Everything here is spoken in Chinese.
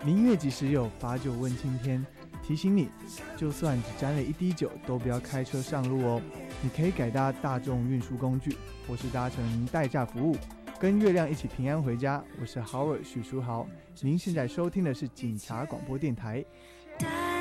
明月几时有，把酒问青天。提醒你，就算只沾了一滴酒，都不要开车上路哦。你可以改搭大众运输工具，或是搭乘代驾服务，跟月亮一起平安回家。我是 Howard 许书豪，您现在收听的是警察广播电台。